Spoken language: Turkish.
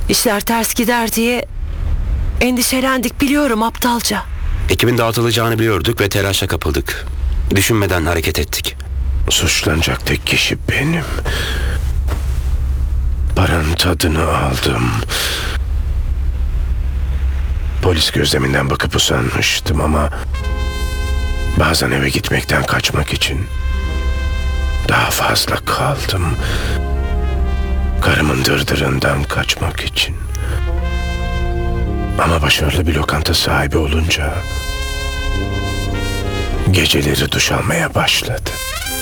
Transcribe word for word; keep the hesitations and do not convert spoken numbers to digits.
İşler ters gider diye endişelendik, biliyorum, aptalca. Ekibin dağıtılacağını biliyorduk ve telaşa kapıldık. Düşünmeden hareket ettik. Suçlanacak tek kişi benim. Paranın tadını aldım. Polis gözleminden bakıp usanmıştım ama bazen eve gitmekten kaçmak için daha fazla kaldım. Karımın dırdırından kaçmak için. Ama başarılı bir lokanta sahibi olunca geceleri duş almaya başladı.